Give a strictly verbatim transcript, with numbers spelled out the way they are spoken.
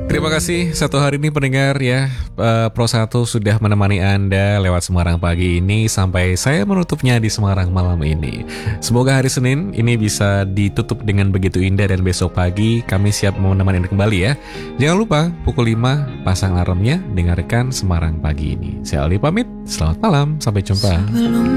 Terima kasih satu hari ini pendengar ya, uh, Pro satu sudah menemani Anda lewat Semarang pagi ini sampai saya menutupnya di Semarang malam ini. Semoga hari Senin ini bisa ditutup dengan begitu indah dan besok pagi kami siap menemani Anda kembali ya. Jangan lupa pukul lima pasang alarmnya, dengarkan Semarang pagi ini. Saya Aldi pamit, selamat malam, sampai jumpa. Sebelum